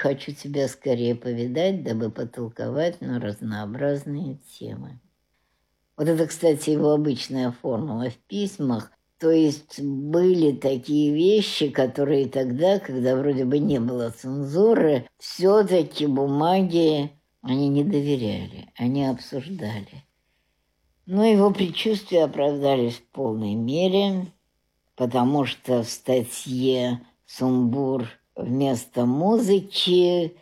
хочу тебя скорее повидать, дабы потолковать на разнообразные темы». Вот это, кстати, его обычная формула в письмах. То есть были такие вещи, которые тогда, когда вроде бы не было цензуры, все-таки бумаги они не доверяли, они обсуждали. Но его предчувствия оправдались в полной мере, потому что в статье «Сумбур» вместо музыки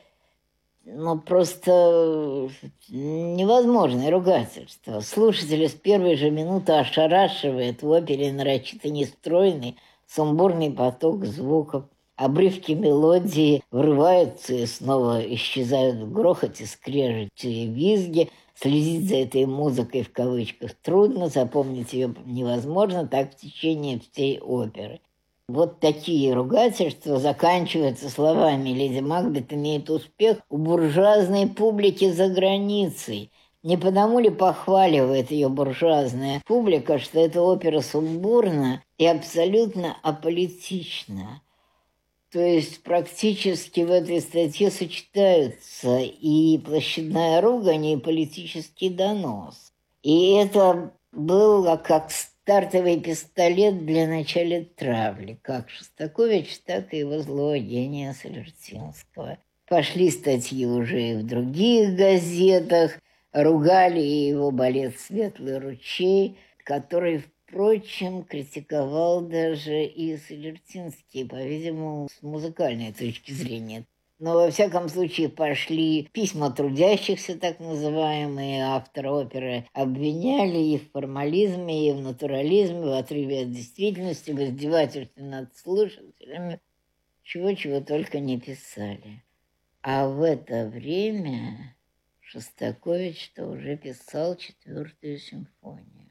просто невозможное ругательство. Слушателя с первой же минуты ошарашивает в опере нарочито нестройный, сумбурный поток звуков. Обрывки мелодии врываются и снова исчезают в грохоте, скрежете и визге. Следить за этой музыкой в кавычках трудно, запомнить ее невозможно, так в течение всей оперы. Вот такие ругательства заканчиваются словами: «Леди Макбет имеет успех у буржуазной публики за границей». Не потому ли похваливает ее буржуазная публика, что эта опера сумбурна и абсолютно аполитична? То есть практически в этой статье сочетаются и площадная ругань, и политический донос. И это было как стартовый пистолет для начала травли, как Шостакович, так и его злого гения Солженицына. Пошли статьи уже и в других газетах, ругали его балет «Светлый ручей», который, впрочем, критиковал даже и Солженицын, по-видимому, с музыкальной точки зрения. Но, во всяком случае, пошли письма трудящихся, так называемые. Автора оперы обвиняли и в формализме, и в натурализме, в отрыве от действительности, в издевательстве над слушателями. Чего только не писали. А в это время Шостакович-то уже писал 4-ю симфонию.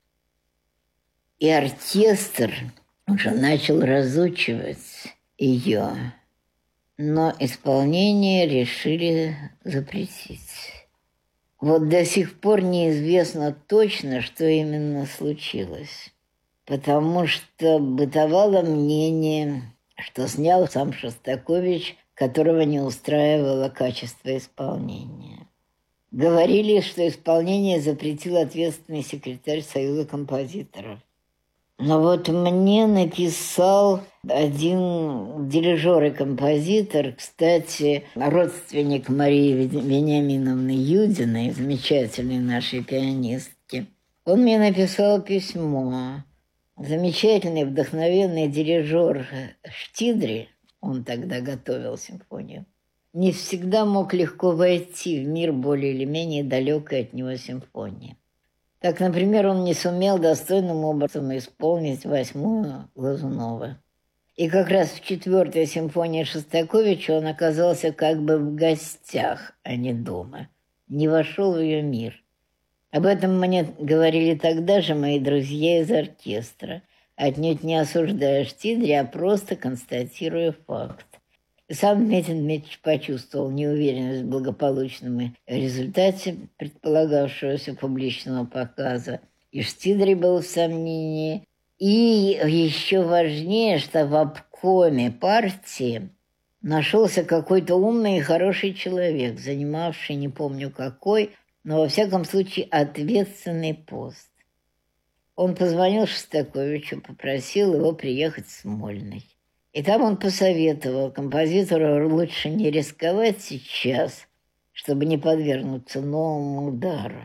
И оркестр уже начал разучивать ее. Но исполнение решили запретить. Вот до сих пор неизвестно точно, что именно случилось, потому что бытовало мнение, что снял сам Шостакович, которого не устраивало качество исполнения. Говорили, что исполнение запретил ответственный секретарь Союза композиторов. Но вот мне написал один дирижер и композитор, кстати, родственник Марии Вениаминовны Юдиной, замечательной нашей пианистки. Он мне написал письмо. Замечательный, вдохновенный дирижер Штидри, он тогда готовил симфонию, не всегда мог легко войти в мир более или менее далекой от него симфонии. Так, например, он не сумел достойным образом исполнить 8-ю Глазунова. И как раз в 4-й симфонии Шостаковича он оказался как бы в гостях, а не дома. Не вошел в ее мир. Об этом мне говорили тогда же мои друзья из оркестра, отнюдь не осуждая Штидри, а просто констатируя факт. Сам Дмитрий Дмитриевич почувствовал неуверенность в благополучном результате предполагавшегося публичного показа. И Штидри был в сомнении. И еще важнее, что в обкоме партии нашелся какой-то умный и хороший человек, занимавший, не помню какой, но во всяком случае ответственный пост. Он позвонил Шостаковичу, попросил его приехать в Смольный. И там он посоветовал композитору лучше не рисковать сейчас, чтобы не подвергнуться новому удару.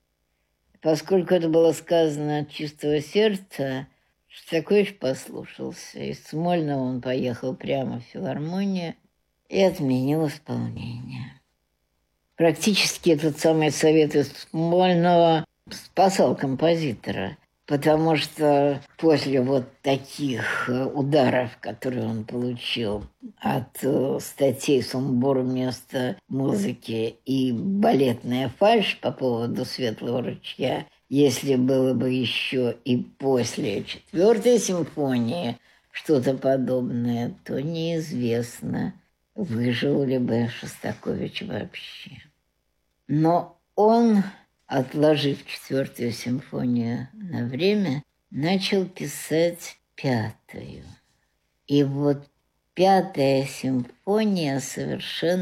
Поскольку это было сказано от чистого сердца, Шостакович послушался. Из Смольного он поехал прямо в филармонию и отменил исполнение. Практически этот самый совет из Смольного спасал композитора, потому что после вот таких ударов, которые он получил от статей «Сумбур вместо музыки» и «Балетная фальшь» по поводу «Светлого ручья», если было бы еще и после 4-й симфонии что-то подобное, то неизвестно, выжил ли бы Шостакович вообще. Но он, отложив 4-ю симфонию на время, начал писать 5-ю. И вот 5-я симфония совершенно